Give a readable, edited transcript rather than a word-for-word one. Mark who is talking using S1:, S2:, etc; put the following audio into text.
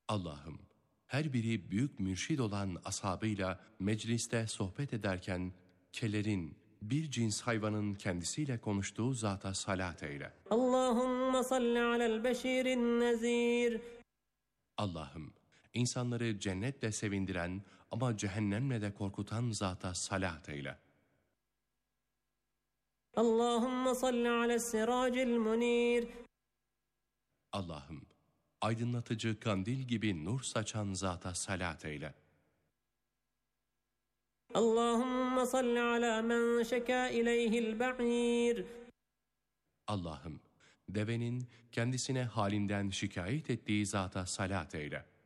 S1: Allah'ım, her biri büyük mürşid olan ashabıyla mecliste sohbet ederken kelerin, bir cins hayvanın kendisiyle konuştuğu zata salat eyle.
S2: Allahümme salli alel beşirin nezir.
S1: Allah'ım, insanları cennetle sevindiren ama cehennemle de korkutan zata salat eyle.
S2: Allahümme salli ales siracil munir.
S1: Allah'ım, aydınlatıcı kandil gibi nur saçan zata salat eyle.
S2: Allahümme salli ala men şeka ileyhil ba'ir.
S1: Allah'ım, devenin kendisine halinden şikayet ettiği zata salat eyle.